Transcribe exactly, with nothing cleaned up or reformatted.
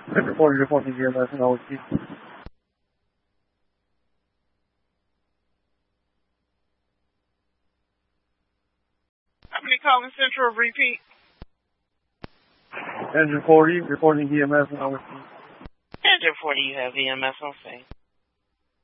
Engine forty reporting E M S and O S P. Company calling Central, repeat. Engine forty reporting E M S and O S P. Engine forty, you have E M S on scene.